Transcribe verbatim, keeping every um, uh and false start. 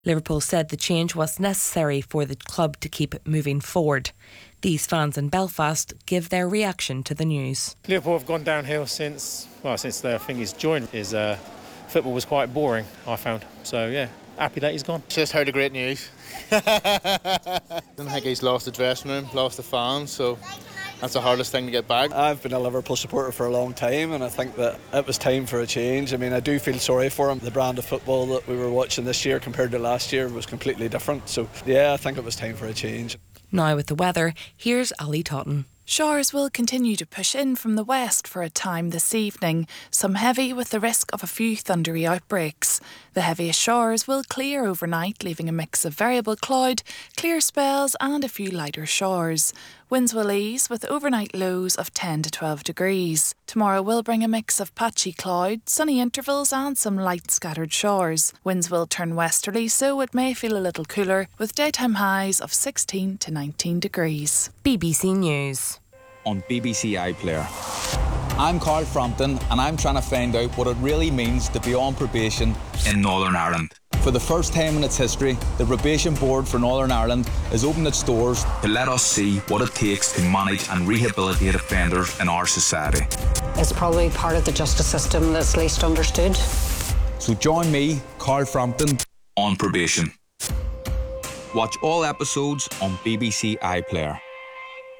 Liverpool said the change was necessary for the club to keep moving forward. These fans in Belfast give their reaction to the news. Liverpool have gone downhill since, well, since the, I think he's joined. His uh, football was quite boring, I found. So, yeah, happy that he's gone. Just heard the great news. I don't think he's lost the dressing room, lost the fans, so that's the hardest thing to get back. I've been a Liverpool supporter for a long time, and I think that it was time for a change. I mean, I do feel sorry for him. The brand of football that we were watching this year compared to last year was completely different. So, yeah, I think it was time for a change. Now with the weather, here's Ali Totten. Showers will continue to push in from the west for a time this evening, some heavy with the risk of a few thundery outbreaks. The heaviest showers will clear overnight, leaving a mix of variable cloud, clear spells and a few lighter showers. Winds will ease with overnight lows of ten to twelve degrees. Tomorrow will bring a mix of patchy cloud, sunny intervals and some light scattered showers. Winds will turn westerly, so it may feel a little cooler, with daytime highs of sixteen to nineteen degrees. B B C News. On B B C iPlayer. I'm Carl Frampton and I'm trying to find out what it really means to be on probation in Northern Ireland. For the first time in its history, the Probation Board for Northern Ireland has opened its doors to let us see what it takes to manage and rehabilitate offenders in our society. It's probably part of the justice system that's least understood. So join me, Carl Frampton, on probation. Watch all episodes on B B C iPlayer.